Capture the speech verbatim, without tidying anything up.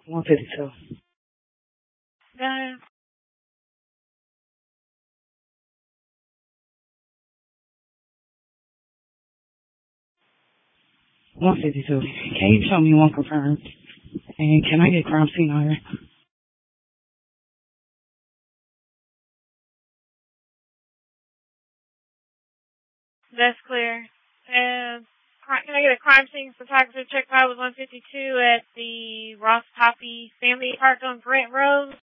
one fifty-two. Go ahead. one fifty-two. Can you show me one confirmed? And can I get crime scene on here? That's clear. And can I get a crime scene photographer check file with one fifty-two at the Ross Poppy Family Park on Brent Road?